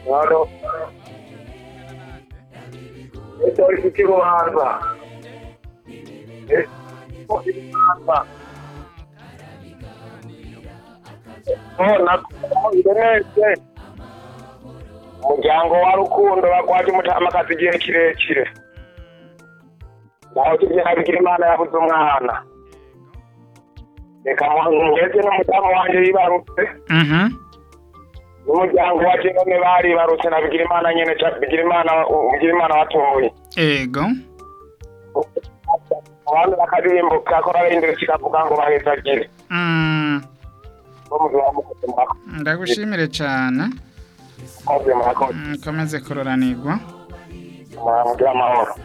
Halo. Esto es Chico Alba. Alba. Irenetse. Umuryango wa Rukundo bakwaje umutamakazi igihe kirekire. Naho tujye nabigira Imana yabuze umwana. Reka ngeze n'umudamu wanje yibarutse. Umuryango waje none bari barutse nabigira Imana nyene bigira Imana watoye. Ego. Abantu bakadirimbo kakora indire kikavuga ngo bahezagire. Ndagushimire cyane. Komeze kuroranirwa. Mugira amahoro.